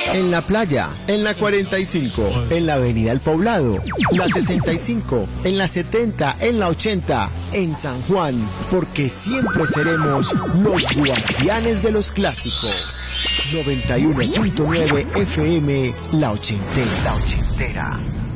En la playa, en la 45, en la avenida El Poblado, la 65, en la 70, en la 80, en San Juan, porque siempre seremos los guardianes de los clásicos. 91.9 FM, La Ochentera.